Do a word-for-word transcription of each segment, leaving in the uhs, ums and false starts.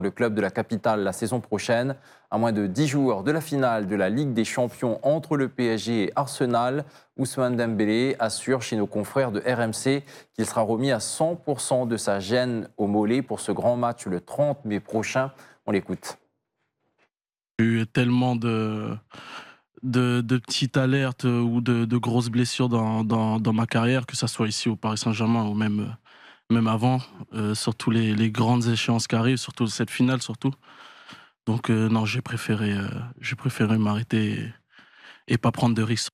le club de la capitale la saison prochaine. À moins de dix jours de la finale de la Ligue des Champions entre le P S G et Arsenal, Ousmane Dembélé assure chez nos confrères de R M C qu'il sera remis à cent pour cent de sa gêne au mollet pour ce grand match le trente mai prochain. On l'écoute. J'ai eu tellement de, de, de petites alertes ou de, de grosses blessures dans, dans, dans ma carrière, que ce soit ici au Paris Saint-Germain ou même, même avant, euh, surtout les, les grandes échéances qui arrivent, surtout cette finale surtout. Donc euh, non, j'ai préféré, euh, j'ai préféré m'arrêter et, et pas prendre de risques.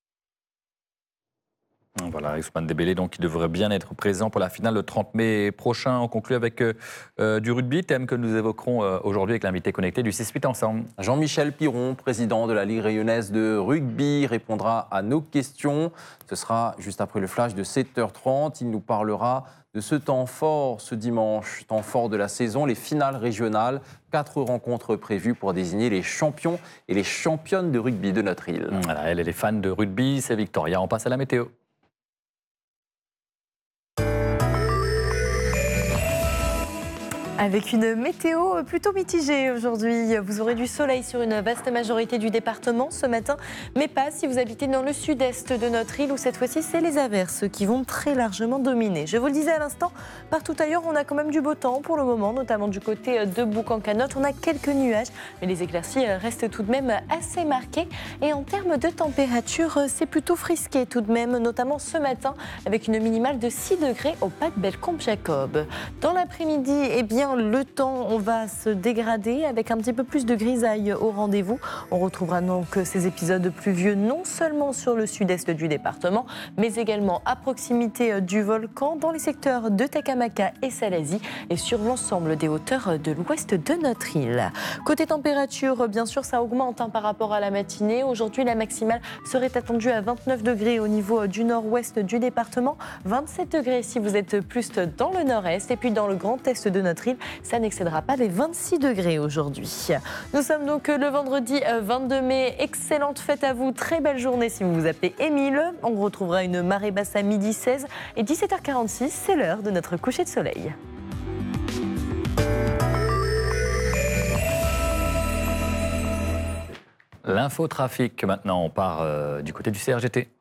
Voilà, Ousmane Dembélé, donc, qui devrait bien être présent pour la finale le trente mai prochain. On conclut avec euh, du rugby, thème que nous évoquerons euh, aujourd'hui avec l'invité connecté du six huit ensemble. Jean-Michel Piron, président de la Ligue rayonnaise de rugby, répondra à nos questions. Ce sera juste après le flash de sept heures trente. Il nous parlera de ce temps fort ce dimanche, temps fort de la saison, les finales régionales. Quatre rencontres prévues pour désigner les champions et les championnes de rugby de notre île. Voilà, elle et les fans de rugby, c'est Victoria. On passe à la météo. Avec une météo plutôt mitigée aujourd'hui. Vous aurez du soleil sur une vaste majorité du département ce matin, mais pas si vous habitez dans le sud-est de notre île où cette fois-ci c'est les averses qui vont très largement dominer. Je vous le disais à l'instant, partout ailleurs on a quand même du beau temps pour le moment, notamment du côté de Boucan-Canotte. On a quelques nuages, mais les éclaircies restent tout de même assez marquées. Et en termes de température, c'est plutôt frisqué tout de même, notamment ce matin avec une minimale de six degrés au pas de Bellecombe-Jacob. Dans l'après-midi, eh bien, le temps on va se dégrader avec un petit peu plus de grisaille au rendez-vous. On retrouvera donc ces épisodes pluvieux non seulement sur le sud-est du département, mais également à proximité du volcan, dans les secteurs de Takamaka et Salazie et sur l'ensemble des hauteurs de l'ouest de notre île. Côté température, bien sûr, ça augmente hein, par rapport à la matinée. Aujourd'hui, la maximale serait attendue à vingt-neuf degrés au niveau du nord-ouest du département, vingt-sept degrés si vous êtes plus dans le nord-est, et puis dans le grand est de notre île, ça n'excédera pas les vingt-six degrés aujourd'hui. Nous sommes donc le vendredi vingt-deux mai. Excellente fête à vous, très belle journée si vous vous appelez Émile. On retrouvera une marée basse à midi seize et dix-sept heures quarante-six, c'est l'heure de notre coucher de soleil. L'infotrafic maintenant, on part euh, du côté du C R G T.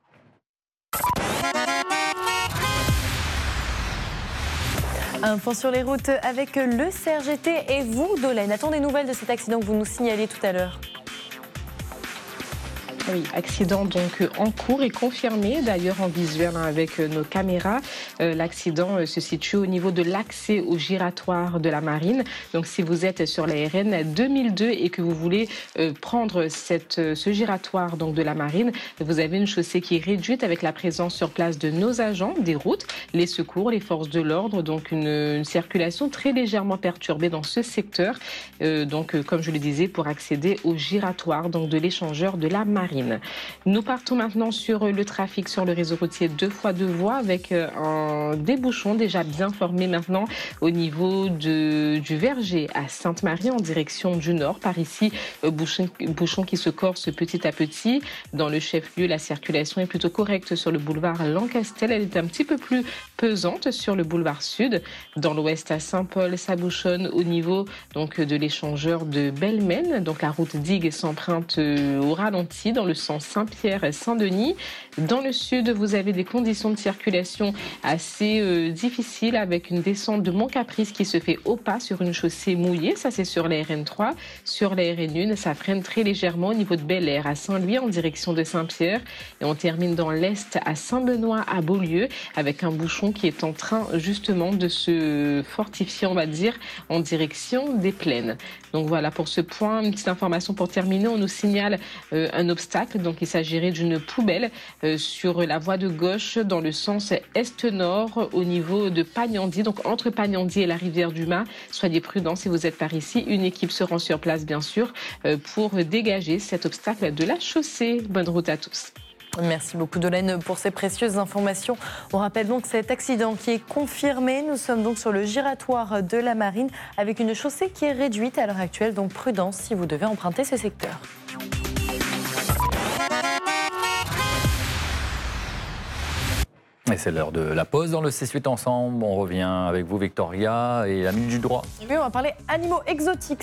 Un point sur les routes avec le C R G T et vous, Dolène. Attendez des nouvelles de cet accident que vous nous signaliez tout à l'heure. Oui, accident donc en cours et confirmé d'ailleurs en visuel avec nos caméras. Euh, l'accident se situe au niveau de l'accès au giratoire de la Marine. Donc si vous êtes sur la R N deux mille deux et que vous voulez euh, prendre cette, ce giratoire donc de la Marine, vous avez une chaussée qui est réduite avec la présence sur place de nos agents des routes, les secours, les forces de l'ordre. Donc une, une circulation très légèrement perturbée dans ce secteur. Euh, donc euh, comme je le disais, pour accéder au giratoire donc de l'échangeur de la Marine. Nous partons maintenant sur le trafic sur le réseau routier deux fois deux voies avec un débouchon déjà bien formé maintenant au niveau de, du Verger à Sainte-Marie en direction du nord. Par ici, bouchon, bouchon qui se corse petit à petit. Dans le chef-lieu, la circulation est plutôt correcte sur le boulevard Lancastel. Elle est un petit peu plus pesante sur le boulevard Sud. Dans l'ouest à Saint-Paul, ça bouchonne au niveau donc, de l'échangeur de Belmen. Donc la route Digue s'emprunte au ralenti dans le sens Saint-Pierre-Saint-Denis. Dans le sud, vous avez des conditions de circulation assez euh, difficiles avec une descente de Mont-Caprice qui se fait au pas sur une chaussée mouillée. Ça, c'est sur la R N trois. Sur la R N un, ça freine très légèrement au niveau de Bel-Air à Saint-Louis en direction de Saint-Pierre. Et on termine dans l'est à Saint-Benoît à Beaulieu avec un bouchon qui est en train justement de se fortifier, on va dire, en direction des plaines. Donc voilà pour ce point. Une petite information pour terminer. On nous signale euh, un obstacle. Donc il s'agirait d'une poubelle euh, sur la voie de gauche dans le sens est-nord au niveau de Pagnandy, donc entre Pagnandy et la rivière du Mât. Soyez prudents si vous êtes par ici. Une équipe se rend sur place bien sûr euh, pour dégager cet obstacle de la chaussée. Bonne route à tous. Merci beaucoup Dolène pour ces précieuses informations. On rappelle donc cet accident qui est confirmé. Nous sommes donc sur le giratoire de la Marine avec une chaussée qui est réduite à l'heure actuelle. Donc prudence si vous devez emprunter ce secteur. Et c'est l'heure de la pause dans le six huit ensemble. On revient avec vous Victoria et la minute du droit. Oui, on va parler animaux exotiques